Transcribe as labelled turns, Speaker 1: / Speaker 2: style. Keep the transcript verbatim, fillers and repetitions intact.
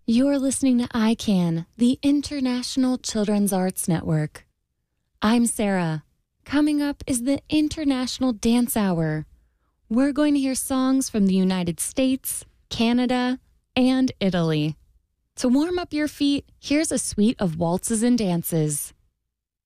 Speaker 1: You're listening to I CAN, the International Children's Arts Network. I'm Sarah. Coming up is the International Dance Hour. We're going to hear songs from the United States, Canada, and Italy. To warm up your feet, here's a suite of waltzes and dances.